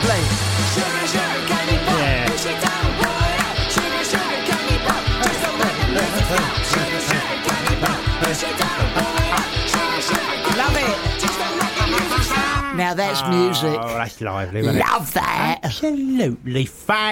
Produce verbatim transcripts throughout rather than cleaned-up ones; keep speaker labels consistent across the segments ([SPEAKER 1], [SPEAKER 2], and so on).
[SPEAKER 1] lovely.
[SPEAKER 2] Sugar, sugar, candy pop.
[SPEAKER 3] Yeah.
[SPEAKER 2] Push it down, pull it up. Sugar, sugar, candy pop. Just don't let the music stop. Sugar, sugar, candy pop. Push it down, pull it up. Sugar, sugar, candy
[SPEAKER 1] Love it.
[SPEAKER 2] pop. Just don't let the music stop.
[SPEAKER 1] Now that's music.
[SPEAKER 3] Oh, that's lively, isn't it?
[SPEAKER 1] Love that.
[SPEAKER 3] Absolutely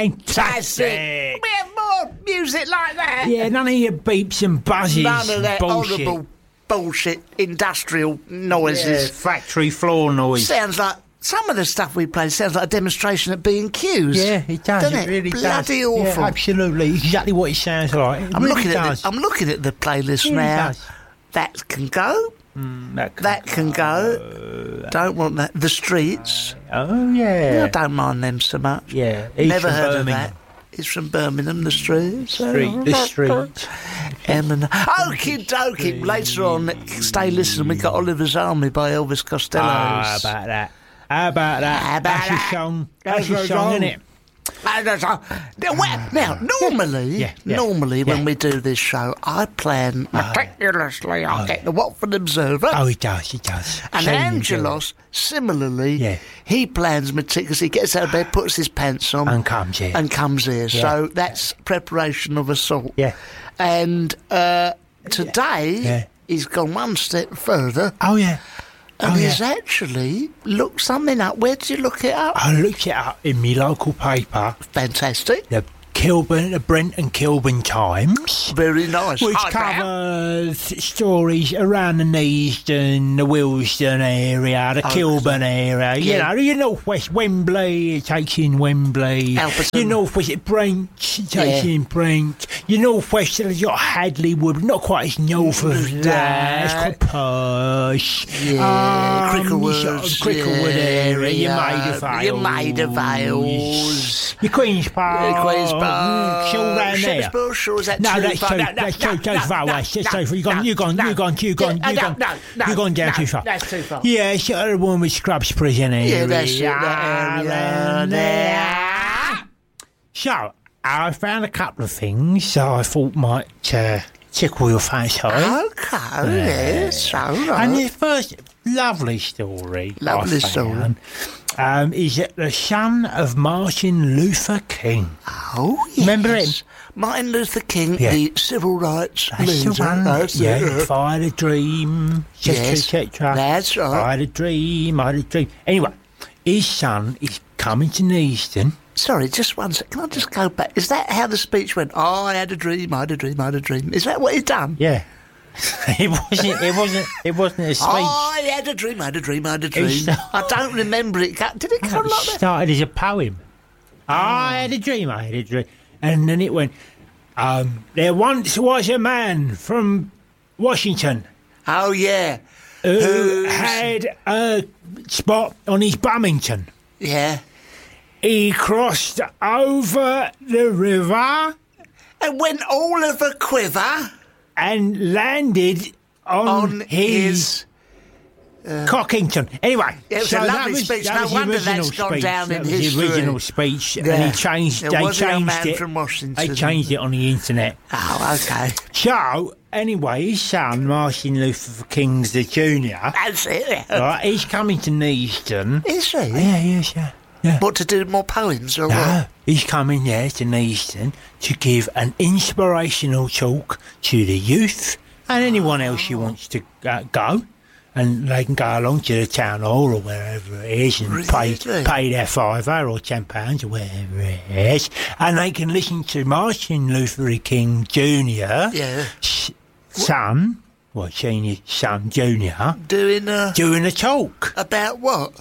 [SPEAKER 3] fantastic.
[SPEAKER 1] We have more music like that.
[SPEAKER 3] Yeah, none of your beeps and buzzes.
[SPEAKER 1] None of that
[SPEAKER 3] bullshit.
[SPEAKER 1] horrible bullshit industrial
[SPEAKER 3] Yeah,
[SPEAKER 1] noises.
[SPEAKER 3] factory floor noise.
[SPEAKER 1] Sounds like some of the stuff we play sounds like a demonstration at B and Q's.
[SPEAKER 3] Yeah, it does.
[SPEAKER 1] Doesn't
[SPEAKER 3] It
[SPEAKER 1] it?
[SPEAKER 3] really
[SPEAKER 1] Bloody
[SPEAKER 3] does.
[SPEAKER 1] awful.
[SPEAKER 3] Yeah, absolutely, exactly what it sounds like. It
[SPEAKER 1] I'm
[SPEAKER 3] really
[SPEAKER 1] looking at
[SPEAKER 3] does.
[SPEAKER 1] the, I'm looking at the playlist
[SPEAKER 3] It really
[SPEAKER 1] now.
[SPEAKER 3] does.
[SPEAKER 1] That can go.
[SPEAKER 3] Mm, that can,
[SPEAKER 1] That can go. Don't want that. The Streets.
[SPEAKER 3] Oh yeah.
[SPEAKER 1] I don't mind them so much.
[SPEAKER 3] Yeah. He's
[SPEAKER 1] Never
[SPEAKER 3] from
[SPEAKER 1] heard
[SPEAKER 3] Birmingham.
[SPEAKER 1] of that. It's from Birmingham, The Streets.
[SPEAKER 3] Street, the street.
[SPEAKER 1] Eminem. Okie dokie. Later on, stay listening. We got Oliver's Army by Elvis Costello.
[SPEAKER 3] Ah, how about that? How about that?
[SPEAKER 1] How about
[SPEAKER 3] That's
[SPEAKER 1] that?
[SPEAKER 3] a song.
[SPEAKER 1] That's
[SPEAKER 3] That's a
[SPEAKER 1] a
[SPEAKER 3] song,
[SPEAKER 1] song.
[SPEAKER 3] isn't it?
[SPEAKER 1] Now, well, now, normally,
[SPEAKER 3] Yeah, yeah,
[SPEAKER 1] normally
[SPEAKER 3] yeah.
[SPEAKER 1] when we do this show, I plan meticulously. I get the Watford Observer.
[SPEAKER 3] Oh, he does, he does.
[SPEAKER 1] And
[SPEAKER 3] Same
[SPEAKER 1] Angelos, similarly,
[SPEAKER 3] Yeah.
[SPEAKER 1] he plans meticulously, gets out of bed, puts his pants on,
[SPEAKER 3] And comes here.
[SPEAKER 1] and comes here.
[SPEAKER 3] Yeah.
[SPEAKER 1] So that's preparation of a sort.
[SPEAKER 3] Yeah.
[SPEAKER 1] And uh, today,
[SPEAKER 3] Yeah.
[SPEAKER 1] he's gone one step further,
[SPEAKER 3] Oh, yeah.
[SPEAKER 1] and
[SPEAKER 3] Oh, yeah.
[SPEAKER 1] he's actually looked something up. Where did you look it up?
[SPEAKER 3] I looked it up in my local paper,
[SPEAKER 1] Fantastic.
[SPEAKER 3] the Kilburn, the Brent and Kilburn Times,
[SPEAKER 1] Very nice.
[SPEAKER 3] which
[SPEAKER 1] Hi, Pam.
[SPEAKER 3] covers stories around the Neasden, the Willesden area, the
[SPEAKER 1] Oh,
[SPEAKER 3] Kilburn area. You
[SPEAKER 1] yeah.
[SPEAKER 3] know, your northwest Wembley, it takes in Wembley.
[SPEAKER 1] Alperton.
[SPEAKER 3] Your northwest Brent, it takes
[SPEAKER 1] Yeah.
[SPEAKER 3] in Brent. Your northwest, you've got Hadley Wood, not quite as north of that. It's called Persh.
[SPEAKER 1] Yeah,
[SPEAKER 3] Um,
[SPEAKER 1] Cricklewood.
[SPEAKER 3] your sort of Cricklewood area, your
[SPEAKER 1] yeah,
[SPEAKER 3] Maida Vales.
[SPEAKER 1] Your Maida Vales.
[SPEAKER 3] Your Queen's Park.
[SPEAKER 1] Yeah, Queen's Park.
[SPEAKER 3] Mm, it's all round there.
[SPEAKER 1] Shepherd's Bush, or is that
[SPEAKER 3] No,
[SPEAKER 1] too
[SPEAKER 3] that's
[SPEAKER 1] far?
[SPEAKER 3] too,
[SPEAKER 1] No, no,
[SPEAKER 3] that's
[SPEAKER 1] no,
[SPEAKER 3] too, too
[SPEAKER 1] no,
[SPEAKER 3] far
[SPEAKER 1] no,
[SPEAKER 3] west. That's
[SPEAKER 1] no,
[SPEAKER 3] too far. You've gone,
[SPEAKER 1] no,
[SPEAKER 3] you've gone,
[SPEAKER 1] no.
[SPEAKER 3] you've gone, you've gone,
[SPEAKER 1] Yeah,
[SPEAKER 3] you've
[SPEAKER 1] no,
[SPEAKER 3] gone,
[SPEAKER 1] no, no,
[SPEAKER 3] you've gone down
[SPEAKER 1] no,
[SPEAKER 3] too far.
[SPEAKER 1] That's too far.
[SPEAKER 3] Yeah, it's the one with Scrubs prison area.
[SPEAKER 1] Yeah, that's it, that area
[SPEAKER 3] around there. So, I found a couple of things that I thought might uh, tickle your fancy.
[SPEAKER 1] Okay, yes, all
[SPEAKER 3] And
[SPEAKER 1] right.
[SPEAKER 3] the first lovely story
[SPEAKER 1] Lovely
[SPEAKER 3] I
[SPEAKER 1] story.
[SPEAKER 3] found, um, is that the son of Martin Luther King.
[SPEAKER 1] Oh, yes.
[SPEAKER 3] Remember him?
[SPEAKER 1] Martin Luther King,
[SPEAKER 3] Yeah.
[SPEAKER 1] the civil rights
[SPEAKER 3] That's
[SPEAKER 1] leader.
[SPEAKER 3] the one.
[SPEAKER 1] That's
[SPEAKER 3] yeah,
[SPEAKER 1] it.
[SPEAKER 3] Fire the Dream, et cetera,
[SPEAKER 1] Yes,
[SPEAKER 3] et cetera.
[SPEAKER 1] that's right.
[SPEAKER 3] Fire the Dream, I had a dream. Anyway, his son is coming to Neasden.
[SPEAKER 1] Sorry, just one second. Can I just go back? Is that how the speech went? Oh, I had a dream, I had a dream, I had a dream. Is that what he'd done?
[SPEAKER 3] Yeah. it wasn't. It wasn't. It wasn't a speech.
[SPEAKER 1] Oh, I had a dream, I had a dream, I had a dream.
[SPEAKER 3] started-
[SPEAKER 1] I don't remember it. Go- Did it come
[SPEAKER 3] It
[SPEAKER 1] like that?
[SPEAKER 3] started as a poem. I had a dream. I had a dream, and then it went. Um, there once was a man from Washington
[SPEAKER 1] Oh, yeah.
[SPEAKER 3] who
[SPEAKER 1] Who's-
[SPEAKER 3] had a spot on his Bummington.
[SPEAKER 1] Yeah.
[SPEAKER 3] He crossed over the river
[SPEAKER 1] And went all of a quiver
[SPEAKER 3] and landed on,
[SPEAKER 1] on
[SPEAKER 3] his,
[SPEAKER 1] his...
[SPEAKER 3] Cockington. Anyway,
[SPEAKER 1] It was
[SPEAKER 3] so
[SPEAKER 1] a
[SPEAKER 3] that
[SPEAKER 1] lovely
[SPEAKER 3] was,
[SPEAKER 1] speech.
[SPEAKER 3] that
[SPEAKER 1] No
[SPEAKER 3] was the
[SPEAKER 1] wonder
[SPEAKER 3] original
[SPEAKER 1] that's gone
[SPEAKER 3] speech.
[SPEAKER 1] down
[SPEAKER 3] that
[SPEAKER 1] in
[SPEAKER 3] was
[SPEAKER 1] history.
[SPEAKER 3] the original speech,
[SPEAKER 1] Yeah.
[SPEAKER 3] and he changed.
[SPEAKER 1] There
[SPEAKER 3] They
[SPEAKER 1] was a young
[SPEAKER 3] changed
[SPEAKER 1] man
[SPEAKER 3] it.
[SPEAKER 1] from Washington.
[SPEAKER 3] They changed it on the internet.
[SPEAKER 1] Oh, okay.
[SPEAKER 3] So anyway, his son Martin Luther King the Junior,
[SPEAKER 1] That's it.
[SPEAKER 3] right? He's coming to Neasden.
[SPEAKER 1] Is he?
[SPEAKER 3] Yeah, yes, yeah. Yeah.
[SPEAKER 1] What, to do more poems or
[SPEAKER 3] No,
[SPEAKER 1] what?
[SPEAKER 3] he's coming there to Neasden to give an inspirational talk to the youth and anyone else who wants to uh, go. And they can go along to the town hall or wherever it is and pay,
[SPEAKER 1] Really?
[SPEAKER 3] pay their fiver or ten pounds or wherever it is. And they can listen to Martin Luther King Junior,
[SPEAKER 1] Yeah.
[SPEAKER 3] s- son, well, senior son Junior,
[SPEAKER 1] Doing a...
[SPEAKER 3] doing a talk.
[SPEAKER 1] About what?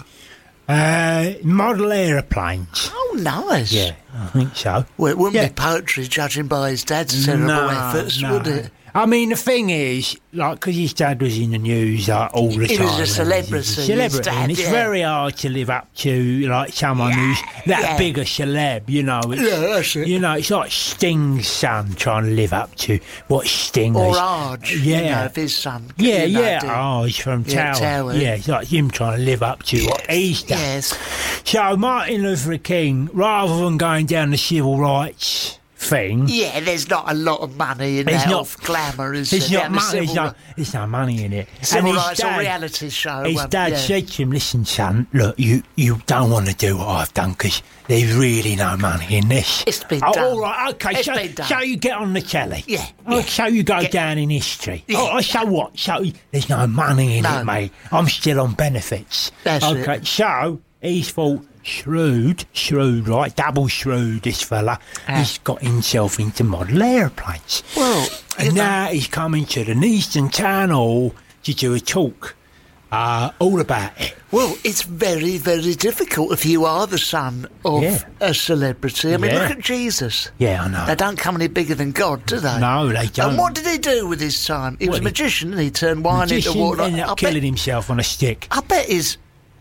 [SPEAKER 3] Uh, model aeroplanes.
[SPEAKER 1] Oh, nice.
[SPEAKER 3] Yeah, I think so.
[SPEAKER 1] Well, it wouldn't
[SPEAKER 3] Yeah.
[SPEAKER 1] be poetry, judging by his dad's terrible
[SPEAKER 3] No,
[SPEAKER 1] efforts,
[SPEAKER 3] no.
[SPEAKER 1] would it?
[SPEAKER 3] I mean, the thing is, like, because his dad was in the news like, all the
[SPEAKER 1] He
[SPEAKER 3] time.
[SPEAKER 1] was a
[SPEAKER 3] and
[SPEAKER 1] celebrity,
[SPEAKER 3] He's a
[SPEAKER 1] his
[SPEAKER 3] celebrity,
[SPEAKER 1] dad,
[SPEAKER 3] and it's
[SPEAKER 1] yeah.
[SPEAKER 3] very hard to live up to, like, someone who's that
[SPEAKER 1] yeah.
[SPEAKER 3] big a celeb, you know. It's,
[SPEAKER 1] Yeah, that's it.
[SPEAKER 3] You know, it's like Sting's son trying to live up to what Sting
[SPEAKER 1] Or
[SPEAKER 3] is.
[SPEAKER 1] Arj,
[SPEAKER 3] Yeah.
[SPEAKER 1] you know, if his son...
[SPEAKER 3] Yeah,
[SPEAKER 1] you know,
[SPEAKER 3] yeah.
[SPEAKER 1] did-
[SPEAKER 3] Oh, he's from
[SPEAKER 1] Yeah,
[SPEAKER 3] Tower.
[SPEAKER 1] Tower.
[SPEAKER 3] Yeah, it's like him trying to live up to what he's done.
[SPEAKER 1] Yes.
[SPEAKER 3] So Martin Luther King, rather than going down the civil rights thing, thing.
[SPEAKER 1] Yeah, there's not a lot of money in
[SPEAKER 3] There's
[SPEAKER 1] that
[SPEAKER 3] not-
[SPEAKER 1] of glamour, is
[SPEAKER 3] There's
[SPEAKER 1] there?
[SPEAKER 3] not
[SPEAKER 1] And the
[SPEAKER 3] money. There's
[SPEAKER 1] civil,
[SPEAKER 3] no, there's no money in it.
[SPEAKER 1] civil
[SPEAKER 3] And his
[SPEAKER 1] rights or
[SPEAKER 3] dad-
[SPEAKER 1] reality show.
[SPEAKER 3] His
[SPEAKER 1] um,
[SPEAKER 3] dad
[SPEAKER 1] yeah.
[SPEAKER 3] said to him, "Listen, son, look, you, you don't want to do what I've done because there's really no money in this."
[SPEAKER 1] It's been
[SPEAKER 3] oh,
[SPEAKER 1] done.
[SPEAKER 3] All right, okay,
[SPEAKER 1] It's
[SPEAKER 3] so,
[SPEAKER 1] been done.
[SPEAKER 3] so you get on the telly.
[SPEAKER 1] Yeah,
[SPEAKER 3] Oh,
[SPEAKER 1] yeah.
[SPEAKER 3] so you go
[SPEAKER 1] Get-
[SPEAKER 3] down in history.
[SPEAKER 1] Yeah.
[SPEAKER 3] Oh, so what? So there's no money in
[SPEAKER 1] No.
[SPEAKER 3] it, mate. I'm still on benefits.
[SPEAKER 1] That's
[SPEAKER 3] okay,
[SPEAKER 1] it.
[SPEAKER 3] so he's thought, shrewd, shrewd, right? Double shrewd, this fella.
[SPEAKER 1] Ah.
[SPEAKER 3] He's got himself into model airplanes.
[SPEAKER 1] Well, you
[SPEAKER 3] And
[SPEAKER 1] know-
[SPEAKER 3] now he's coming to the Eastern Town Hall to do a talk uh, all about it.
[SPEAKER 1] Well, it's very, very difficult if you are the son of
[SPEAKER 3] Yeah.
[SPEAKER 1] a celebrity. I mean,
[SPEAKER 3] Yeah.
[SPEAKER 1] look at Jesus.
[SPEAKER 3] Yeah, I know.
[SPEAKER 1] They don't come any bigger than God, do they?
[SPEAKER 3] No, they don't.
[SPEAKER 1] And what did he do with his time? He was
[SPEAKER 3] Well,
[SPEAKER 1] a
[SPEAKER 3] he-
[SPEAKER 1] magician, and he turned wine
[SPEAKER 3] Magician
[SPEAKER 1] into water.
[SPEAKER 3] ended
[SPEAKER 1] I
[SPEAKER 3] up
[SPEAKER 1] bet,
[SPEAKER 3] killing himself on a stick.
[SPEAKER 1] I bet his...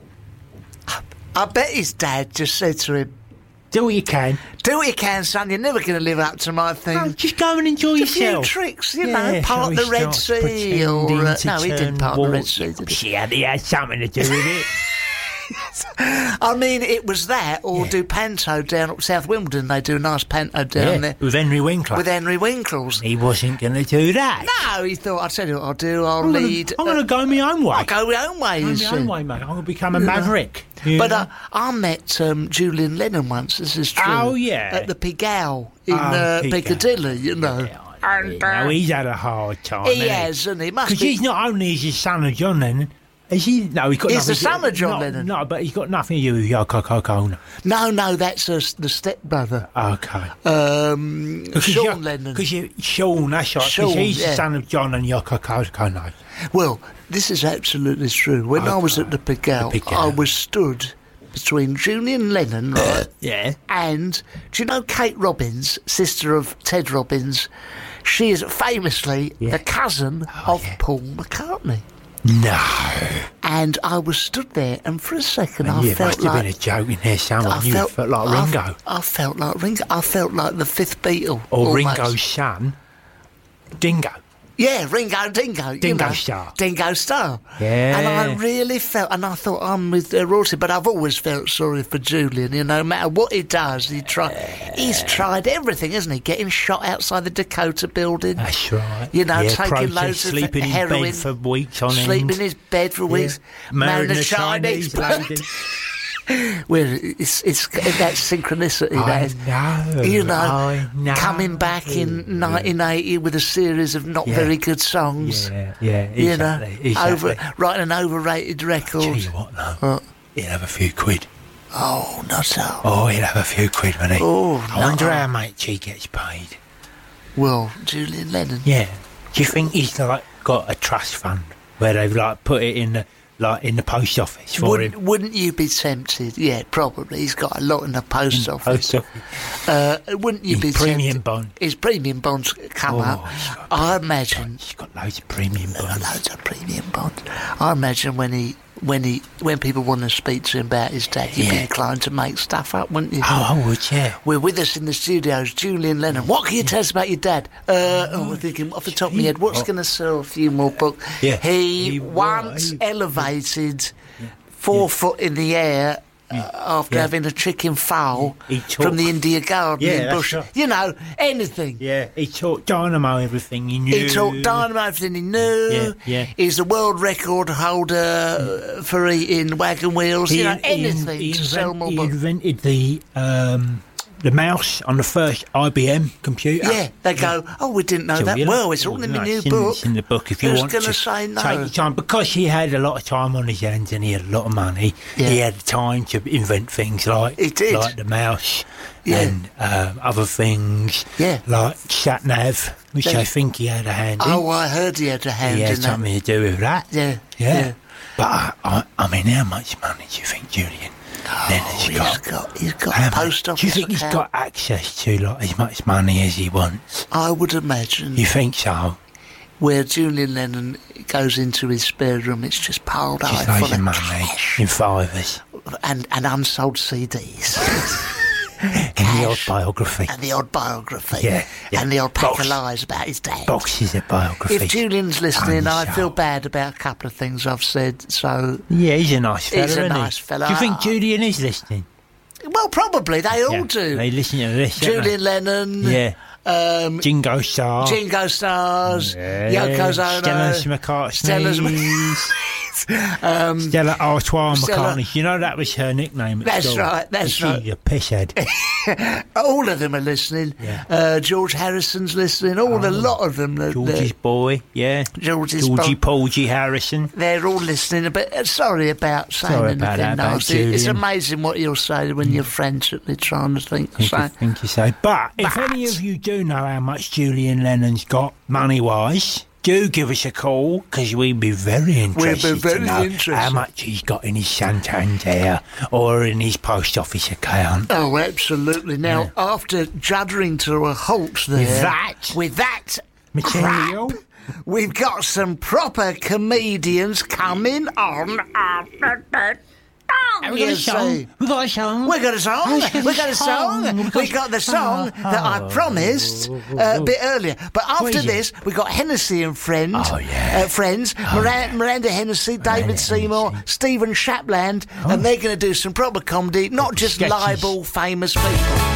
[SPEAKER 1] I bet his dad just said to him,
[SPEAKER 3] Do what you can.
[SPEAKER 1] "Do what you can, son. You're never going to live up to my thing."
[SPEAKER 3] No, just go and enjoy
[SPEAKER 1] a few
[SPEAKER 3] yourself.
[SPEAKER 1] tricks, you
[SPEAKER 3] Yeah,
[SPEAKER 1] know, part
[SPEAKER 3] so
[SPEAKER 1] the
[SPEAKER 3] he
[SPEAKER 1] Red
[SPEAKER 3] starts
[SPEAKER 1] Sea, or
[SPEAKER 3] pretending
[SPEAKER 1] uh,
[SPEAKER 3] to
[SPEAKER 1] no, he
[SPEAKER 3] turn
[SPEAKER 1] didn't part the
[SPEAKER 3] water-
[SPEAKER 1] Red Sea, did he?
[SPEAKER 3] He had, he had something to do with it.
[SPEAKER 1] I mean, it was that, or
[SPEAKER 3] Yeah.
[SPEAKER 1] do panto down at South Wimbledon. They do a nice panto down
[SPEAKER 3] Yeah,
[SPEAKER 1] there
[SPEAKER 3] with Henry Winkler.
[SPEAKER 1] with Henry Winkles.
[SPEAKER 3] He wasn't going to do that.
[SPEAKER 1] No, he thought, I'll tell you what I'll do, I'll
[SPEAKER 3] I'm gonna-
[SPEAKER 1] lead.
[SPEAKER 3] I'm going to go my own way.
[SPEAKER 1] I'll go my own way,
[SPEAKER 3] Go
[SPEAKER 1] you
[SPEAKER 3] my
[SPEAKER 1] see.
[SPEAKER 3] own way, mate. I'm going to become a maverick. you
[SPEAKER 1] But
[SPEAKER 3] know?
[SPEAKER 1] uh, I met um, Julian Lennon once, this is true.
[SPEAKER 3] Oh, yeah.
[SPEAKER 1] At the Pigalle in
[SPEAKER 3] Oh,
[SPEAKER 1] uh,
[SPEAKER 3] Pigalle.
[SPEAKER 1] Piccadilly, you know.
[SPEAKER 3] And, no, he's had a hard time.
[SPEAKER 1] He has, and he must
[SPEAKER 3] Because
[SPEAKER 1] be.
[SPEAKER 3] he's not only is the son of John Lennon. Is he? No, he's got
[SPEAKER 1] He's
[SPEAKER 3] nothing
[SPEAKER 1] the son
[SPEAKER 3] to,
[SPEAKER 1] of John
[SPEAKER 3] no,
[SPEAKER 1] Lennon.
[SPEAKER 3] No, but he's got nothing to do with Yoko Ono.
[SPEAKER 1] No, no, that's uh, the stepbrother.
[SPEAKER 3] Okay.
[SPEAKER 1] Um, Sean Lennon.
[SPEAKER 3] Because you, Sean, that's right.
[SPEAKER 1] Sean,
[SPEAKER 3] Because he's
[SPEAKER 1] yeah.
[SPEAKER 3] the son of John and Yoko Ono.
[SPEAKER 1] Well, this is absolutely true. When I was at the Pigalle,
[SPEAKER 3] The Pigalle.
[SPEAKER 1] I was stood between Julian Lennon, right,
[SPEAKER 3] Yeah.
[SPEAKER 1] and do you know Kate Robbins, sister of Ted Robbins? She is famously
[SPEAKER 3] Yeah.
[SPEAKER 1] the cousin
[SPEAKER 3] Oh,
[SPEAKER 1] of
[SPEAKER 3] yeah.
[SPEAKER 1] Paul McCartney.
[SPEAKER 3] No.
[SPEAKER 1] And I was stood there, and for a second, I
[SPEAKER 3] Yeah, it
[SPEAKER 1] felt
[SPEAKER 3] must have
[SPEAKER 1] like
[SPEAKER 3] been a joke in there somewhere.
[SPEAKER 1] I
[SPEAKER 3] You
[SPEAKER 1] felt,
[SPEAKER 3] felt like
[SPEAKER 1] I-
[SPEAKER 3] Ringo.
[SPEAKER 1] I, felt like Ringo. I felt like the fifth Beatle.
[SPEAKER 3] Or
[SPEAKER 1] almost.
[SPEAKER 3] Ringo's son, Dingo.
[SPEAKER 1] Yeah, Ringo Dingo. you
[SPEAKER 3] Dingo
[SPEAKER 1] know,
[SPEAKER 3] Star.
[SPEAKER 1] Dingo Star.
[SPEAKER 3] Yeah.
[SPEAKER 1] And I really felt, and I thought I'm with uh, royalty, but I've always felt sorry for Julian. You know, no matter what he does, he try, he's tried everything, hasn't he? Getting shot outside the Dakota building.
[SPEAKER 3] That's right.
[SPEAKER 1] You know,
[SPEAKER 3] yeah,
[SPEAKER 1] taking
[SPEAKER 3] protest,
[SPEAKER 1] loads of
[SPEAKER 3] sleeping
[SPEAKER 1] heroin,
[SPEAKER 3] in bed for weeks on
[SPEAKER 1] Sleep
[SPEAKER 3] end.
[SPEAKER 1] in his bed for
[SPEAKER 3] Yeah.
[SPEAKER 1] weeks.
[SPEAKER 3] Married
[SPEAKER 1] Married
[SPEAKER 3] a Chinese lady.
[SPEAKER 1] Well, it's it's that synchronicity.
[SPEAKER 3] I
[SPEAKER 1] that
[SPEAKER 3] know,
[SPEAKER 1] you know,
[SPEAKER 3] I know.
[SPEAKER 1] coming back in nineteen eighty with a series of not
[SPEAKER 3] Yeah.
[SPEAKER 1] very good songs.
[SPEAKER 3] Yeah, yeah,
[SPEAKER 1] You
[SPEAKER 3] exactly.
[SPEAKER 1] know,
[SPEAKER 3] exactly.
[SPEAKER 1] over writing an overrated record.
[SPEAKER 3] Tell you what, though,
[SPEAKER 1] What?
[SPEAKER 3] he'll have a few quid.
[SPEAKER 1] Oh, not so.
[SPEAKER 3] Oh, he'll have a few quid, won't he?
[SPEAKER 1] Oh,
[SPEAKER 3] I wonder
[SPEAKER 1] no.
[SPEAKER 3] how much he gets paid.
[SPEAKER 1] Well, Julian Lennon.
[SPEAKER 3] Yeah. Do you think he's like got a trust fund where they've like put it in the like in the post office for
[SPEAKER 1] Wouldn't,
[SPEAKER 3] him?
[SPEAKER 1] wouldn't you be tempted? Yeah, probably. He's got a lot in the post office.
[SPEAKER 3] Post office.
[SPEAKER 1] Uh, wouldn't you
[SPEAKER 3] His
[SPEAKER 1] be
[SPEAKER 3] premium
[SPEAKER 1] tempted?
[SPEAKER 3] bond.
[SPEAKER 1] His premium bonds come
[SPEAKER 3] Oh,
[SPEAKER 1] up.
[SPEAKER 3] he's got-
[SPEAKER 1] I imagine.
[SPEAKER 3] He's got loads of premium bonds.
[SPEAKER 1] Loads of premium bonds. I imagine when he, when he, when people want to speak to him about his dad, you'd be
[SPEAKER 3] Yeah.
[SPEAKER 1] inclined to make stuff up, wouldn't you?
[SPEAKER 3] Oh, I would, yeah.
[SPEAKER 1] We're with us in the studios, Julian Lennon. What can you tell us about your dad? Uh, oh, we're thinking off the top of my head, what's
[SPEAKER 3] What?
[SPEAKER 1] going to sell a few more books?
[SPEAKER 3] Yeah.
[SPEAKER 1] He,
[SPEAKER 3] He
[SPEAKER 1] once
[SPEAKER 3] was.
[SPEAKER 1] elevated four foot in the air uh, after
[SPEAKER 3] Yeah.
[SPEAKER 1] having a chicken foal
[SPEAKER 3] He
[SPEAKER 1] from
[SPEAKER 3] talked-
[SPEAKER 1] the India Garden
[SPEAKER 3] Yeah,
[SPEAKER 1] in
[SPEAKER 3] that's
[SPEAKER 1] Bush.
[SPEAKER 3] right.
[SPEAKER 1] You know, anything.
[SPEAKER 3] Yeah, he taught Dynamo everything he knew.
[SPEAKER 1] He taught Dynamo everything he knew.
[SPEAKER 3] Yeah, yeah.
[SPEAKER 1] He's the world record holder uh, for eating wagon wheels. you know, anything
[SPEAKER 3] he
[SPEAKER 1] to sell
[SPEAKER 3] invent-
[SPEAKER 1] more
[SPEAKER 3] he
[SPEAKER 1] books.
[SPEAKER 3] invented the um, the mouse on the first I B M computer.
[SPEAKER 1] Yeah, they go, oh, we didn't know
[SPEAKER 3] So,
[SPEAKER 1] that.
[SPEAKER 3] you know,
[SPEAKER 1] Well, it's all in
[SPEAKER 3] no,
[SPEAKER 1] my new
[SPEAKER 3] it's in,
[SPEAKER 1] book.
[SPEAKER 3] It's in the book. If you
[SPEAKER 1] Who's
[SPEAKER 3] want
[SPEAKER 1] gonna
[SPEAKER 3] to
[SPEAKER 1] say no?
[SPEAKER 3] take your time, because he had a lot of time on his hands and he had a lot of money.
[SPEAKER 1] Yeah.
[SPEAKER 3] He had time to invent things like
[SPEAKER 1] He did.
[SPEAKER 3] like the mouse
[SPEAKER 1] Yeah.
[SPEAKER 3] and um, other things.
[SPEAKER 1] Yeah.
[SPEAKER 3] like sat nav, which
[SPEAKER 1] Yeah.
[SPEAKER 3] I think he had a hand in.
[SPEAKER 1] Oh, I heard he had a hand
[SPEAKER 3] he had
[SPEAKER 1] in that.
[SPEAKER 3] something to do with that.
[SPEAKER 1] Yeah,
[SPEAKER 3] yeah.
[SPEAKER 1] yeah.
[SPEAKER 3] But I, I, I mean, how much money do you think Julian Lennon's
[SPEAKER 1] Oh, he's
[SPEAKER 3] got?
[SPEAKER 1] got, he's got
[SPEAKER 3] How
[SPEAKER 1] a
[SPEAKER 3] much-
[SPEAKER 1] post office
[SPEAKER 3] Do you think he's
[SPEAKER 1] account.
[SPEAKER 3] got access to like as much money as he wants?
[SPEAKER 1] I would imagine
[SPEAKER 3] You think so?
[SPEAKER 1] where Julian Lennon goes into his spare room, it's just piled
[SPEAKER 3] Just
[SPEAKER 1] high
[SPEAKER 3] loads
[SPEAKER 1] full
[SPEAKER 3] of
[SPEAKER 1] of
[SPEAKER 3] money
[SPEAKER 1] cash
[SPEAKER 3] in fivers
[SPEAKER 1] and, and unsold C Ds.
[SPEAKER 3] and the odd
[SPEAKER 1] Cash.
[SPEAKER 3] biography,
[SPEAKER 1] And the odd biography.
[SPEAKER 3] Yeah, yeah.
[SPEAKER 1] And the odd pack
[SPEAKER 3] Box.
[SPEAKER 1] of lies about his dad.
[SPEAKER 3] boxes of biography.
[SPEAKER 1] If Julian's listening, I
[SPEAKER 3] Unsold.
[SPEAKER 1] feel bad about a couple of ththings I've said, so
[SPEAKER 3] Yeah, he's a nice fella.
[SPEAKER 1] He's a
[SPEAKER 3] isn't he?
[SPEAKER 1] nice fella.
[SPEAKER 3] Do you think Julian is listening?
[SPEAKER 1] Well, probably they all
[SPEAKER 3] Yeah,
[SPEAKER 1] do.
[SPEAKER 3] They listen to this. don't
[SPEAKER 1] Julian Lennon.
[SPEAKER 3] they? Yeah.
[SPEAKER 1] Um,
[SPEAKER 3] Jingo Star.
[SPEAKER 1] Jingo Stars.
[SPEAKER 3] Yeah.
[SPEAKER 1] Yoko's Ono.
[SPEAKER 3] Stella's McCartney.
[SPEAKER 1] Stella's um,
[SPEAKER 3] Stella Artois
[SPEAKER 1] Stella-
[SPEAKER 3] McCartney. You know that was her nickname at
[SPEAKER 1] That's
[SPEAKER 3] school.
[SPEAKER 1] right, that's
[SPEAKER 3] She,
[SPEAKER 1] right.
[SPEAKER 3] You pisshead.
[SPEAKER 1] all of them are listening.
[SPEAKER 3] Yeah.
[SPEAKER 1] Uh, George Harrison's listening. All a lot of them. the- the-
[SPEAKER 3] George's boy, yeah.
[SPEAKER 1] George's
[SPEAKER 3] Georgie
[SPEAKER 1] boy.
[SPEAKER 3] Porgy Harrison.
[SPEAKER 1] They're all listening. But uh, sorry about saying
[SPEAKER 3] Sorry
[SPEAKER 1] anything
[SPEAKER 3] about that, about
[SPEAKER 1] nasty. It's
[SPEAKER 3] Julian.
[SPEAKER 1] amazing what you'll say when you're frantically trying to think.
[SPEAKER 3] Think
[SPEAKER 1] So.
[SPEAKER 3] you, think you say. But if
[SPEAKER 1] But-
[SPEAKER 3] any of you do know how much Julian Lennon's got money-wise, do give us a call, because we'd be very interested
[SPEAKER 1] very
[SPEAKER 3] to know
[SPEAKER 1] interested.
[SPEAKER 3] how much he's got in his Santander or in his post office account.
[SPEAKER 1] Oh, absolutely. Now, after juddering to a halt there,
[SPEAKER 3] With that
[SPEAKER 1] with that
[SPEAKER 3] material.
[SPEAKER 1] crap, we've got some proper comedians coming on after the
[SPEAKER 3] Have we got a
[SPEAKER 1] you
[SPEAKER 3] song?
[SPEAKER 1] see.
[SPEAKER 3] We got a song.
[SPEAKER 1] We got a song.
[SPEAKER 3] Oh, she's got
[SPEAKER 1] We
[SPEAKER 3] a
[SPEAKER 1] got a
[SPEAKER 3] song.
[SPEAKER 1] song.
[SPEAKER 3] We've
[SPEAKER 1] We
[SPEAKER 3] got-
[SPEAKER 1] got the song that I
[SPEAKER 3] Oh.
[SPEAKER 1] promised uh, a bit earlier. But after
[SPEAKER 3] is it?
[SPEAKER 1] this, we got Hennessy and friend,
[SPEAKER 3] Oh, yeah.
[SPEAKER 1] uh, friends, Miranda, Miranda Hennessy, David
[SPEAKER 3] Miranda
[SPEAKER 1] Seymour,
[SPEAKER 3] Hennessy.
[SPEAKER 1] Stephen Shapland, and they're going to do some proper comedy, not just
[SPEAKER 3] sketches.
[SPEAKER 1] libel famous people.